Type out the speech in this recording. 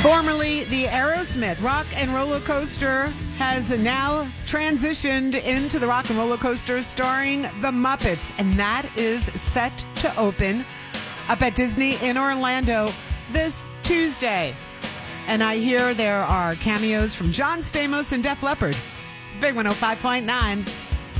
Formerly the Aerosmith Rock and Roller Coaster has now transitioned into the Rock and Roller Coaster starring the Muppets, and that is set to open up at Disney in Orlando this Tuesday. And I hear there are cameos from John Stamos and Def Leppard. Big 105.9.